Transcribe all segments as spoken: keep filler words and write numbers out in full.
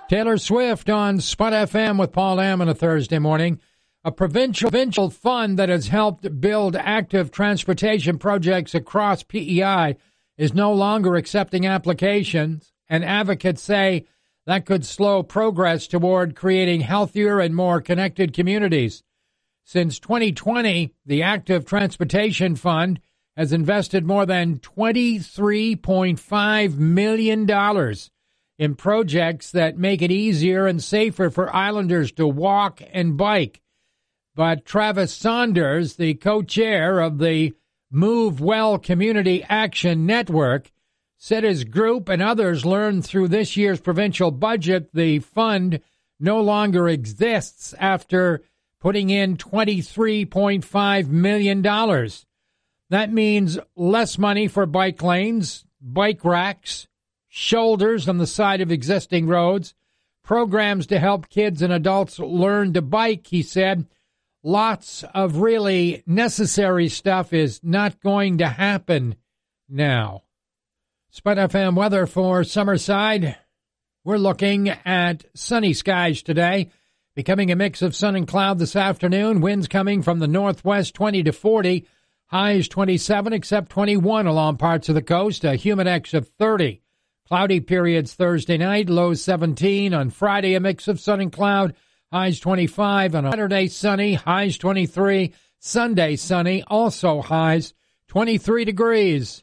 Taylor Swift on Spud F M with Paul Lamb on a Thursday morning. A provincial, provincial fund that has helped build active transportation projects across P E I is no longer accepting applications, and advocates say that could slow progress toward creating healthier and more connected communities. Since twenty twenty, the Active Transportation Fund has invested more than twenty-three point five million dollars in projects that make it easier and safer for islanders to walk and bike. But Travis Saunders, the co-chair of the Move Well Community Action Network, said his group and others learned through this year's provincial budget the fund no longer exists after putting in twenty-three point five million dollars. That means less money for bike lanes, bike racks, shoulders on the side of existing roads, programs to help kids and adults learn to bike, he said. Lots of really necessary stuff is not going to happen now. Spud F M weather for Summerside. We're looking at sunny skies today, becoming a mix of sun and cloud this afternoon. Winds coming from the northwest, twenty to forty. Highs twenty-seven, except twenty-one along parts of the coast. A humidex of thirty. Cloudy periods Thursday night, lows seventeen. On Friday, a mix of sun and cloud, highs twenty-five. On Saturday, sunny, highs twenty-three. Sunday, sunny, also highs twenty-three degrees.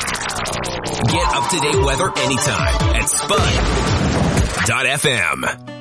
Get up-to-date weather anytime at Spud dot F M.